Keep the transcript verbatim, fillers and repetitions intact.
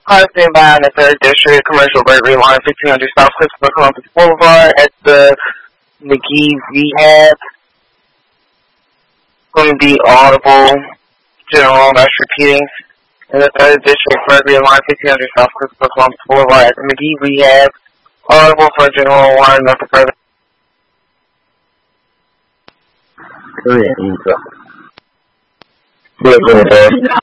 Car stand by in the third District, Commercial Burglary Line, fifteen hundred South Christopher Columbus Boulevard at the McGee Rehab. Going to be audible, general, that's repeating. In the third District, Burglary Line, fifteen hundred South Christopher Columbus Boulevard at the McGee Rehab. Audible for general one, nothing further. Go ahead, you go. Yeah, go ahead.